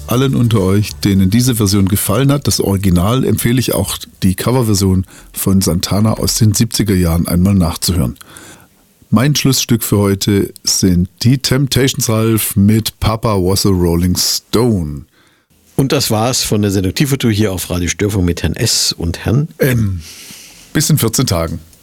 allen unter euch, denen diese Version gefallen hat, das Original, empfehle ich auch die Coverversion von Santana aus den 70er Jahren einmal nachzuhören. Mein Schlussstück für heute sind die Temptations, Ralf, mit Papa Was a Rolling Stone. Und das war's von der Sendung Tifo hier auf Radio Störfunk mit Herrn S. und Herrn M. Bis in 14 Tagen.